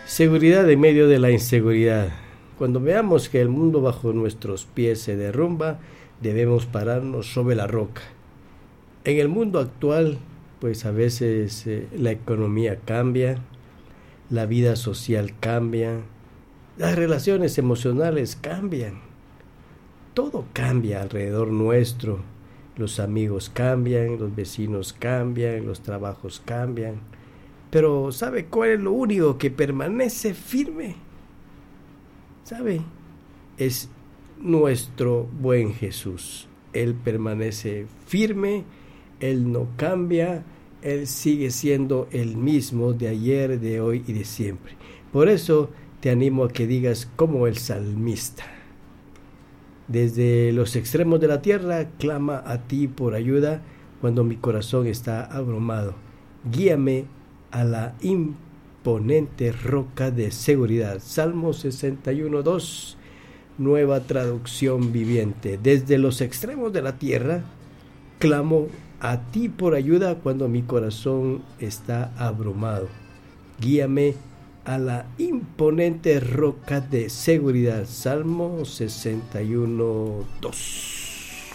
Seguridad en medio de la inseguridad. Cuando veamos que el mundo bajo nuestros pies se derrumba, debemos pararnos sobre la roca. En el mundo actual, pues a veces la economía cambia, la vida social cambia, las relaciones emocionales cambian, todo cambia alrededor nuestro. Los amigos cambian, los vecinos cambian, los trabajos cambian. Pero ¿sabe cuál es lo único que permanece firme? ¿Sabe? Es nuestro buen Jesús. Él permanece firme, Él no cambia, Él sigue siendo el mismo de ayer, de hoy y de siempre. Por eso te animo a que digas como el salmista: desde los extremos de la tierra clama a ti por ayuda cuando mi corazón está abrumado. Guíame a la imponente roca de seguridad. Salmo 61:2, nueva traducción viviente. Desde los extremos de la tierra clamo a ti por ayuda cuando mi corazón está abrumado. Guíame a la imponente roca de seguridad. Salmo 61:2.